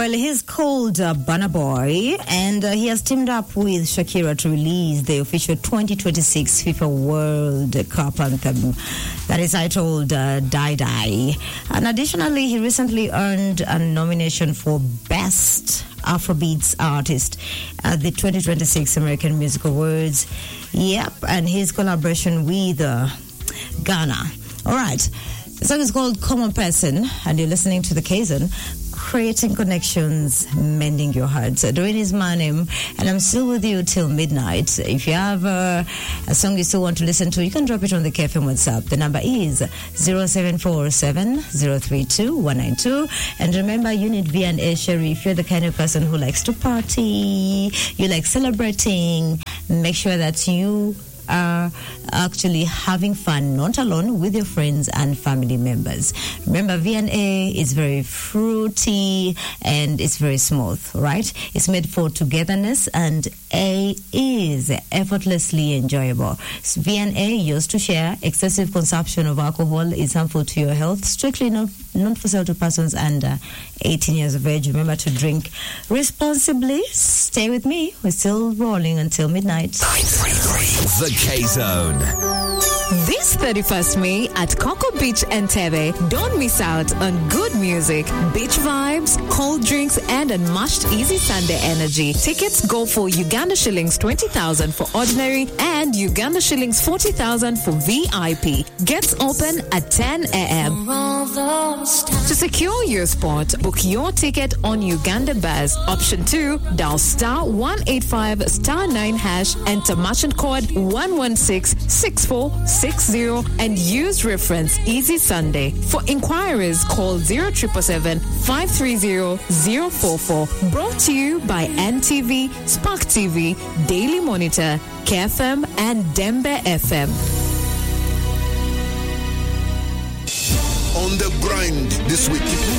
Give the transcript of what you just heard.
Well, he's called Burna Boy, and he has teamed up with Shakira to release the official 2026 FIFA World Cup anthem that is titled Die Die. And additionally, he recently earned a nomination for Best Afrobeats Artist at the 2026 American Music Awards. Yep, and his collaboration with Ghana. All right. The song is called Common Person, and you're listening to the Kazon, creating connections, mending your heart. So, Doreen is my name, and I'm still with you till midnight. If you have a song you still want to listen to, you can drop it on the KFM WhatsApp. The number is 0747-032-192. And remember, you need V&A Sherry. If you're the kind of person who likes to party, you like celebrating, make sure that you are actually having fun, not alone, with your friends and family members. Remember, V&A is very fruity and it's very smooth, right? It's made for togetherness, and A is effortlessly enjoyable. V&A used to share. Excessive consumption of alcohol is harmful to your health. Strictly not for sale to persons under 18 years of age. Remember to drink responsibly. Stay with me. We're still rolling until midnight. 933 The K-Zone. This 31st May at Coco Beach Entebbe, don't miss out on good music, beach vibes, cold drinks, and unmatched Easy Sunday energy. Tickets go for Uganda shillings 20,000 for ordinary and Uganda shillings 40,000 for VIP. Gets open at 10 a.m. To secure your spot, book your ticket on Uganda Buzz. Option 2, dial *185 *9#, enter merchant code 1166460 and use reference Easy Sunday. For inquiries, call 0777 530 044. Brought to you by NTV, Spark TV, Daily Monitor, KFM, and Dembe FM. On the grind this week.